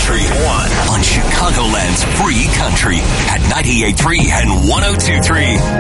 Country 1 on Chicagoland's free country at 98.3 and 102.3.